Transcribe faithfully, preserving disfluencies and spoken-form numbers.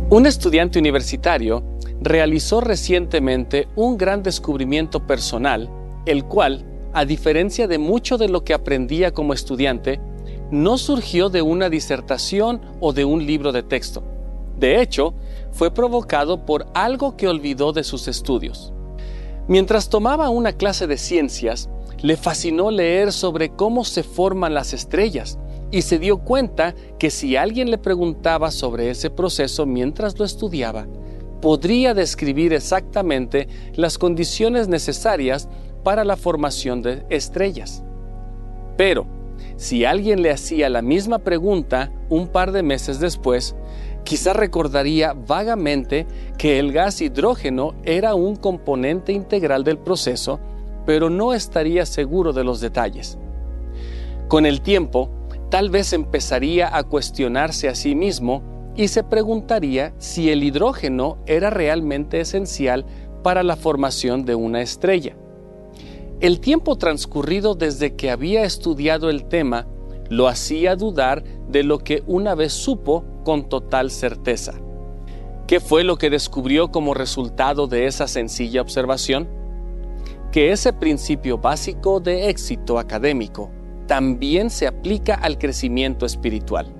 Un estudiante universitario realizó recientemente un gran descubrimiento personal, el cual, a diferencia de mucho de lo que aprendía como estudiante, no surgió de una disertación o de un libro de texto. De hecho, fue provocado por algo que olvidó de sus estudios. Mientras tomaba una clase de ciencias, le fascinó leer sobre cómo se forman las estrellas y se dio cuenta que si alguien le preguntaba sobre ese proceso mientras lo estudiaba, podría describir exactamente las condiciones necesarias para la formación de estrellas. Pero, si alguien le hacía la misma pregunta un par de meses después, quizá recordaría vagamente que el gas hidrógeno era un componente integral del proceso, pero no estaría seguro de los detalles. Con el tiempo, tal vez empezaría a cuestionarse a sí mismo y se preguntaría si el hidrógeno era realmente esencial para la formación de una estrella. El tiempo transcurrido desde que había estudiado el tema lo hacía dudar de lo que una vez supo con total certeza. ¿Qué fue lo que descubrió como resultado de esa sencilla observación? Que ese principio básico de éxito académico también se aplica al crecimiento espiritual.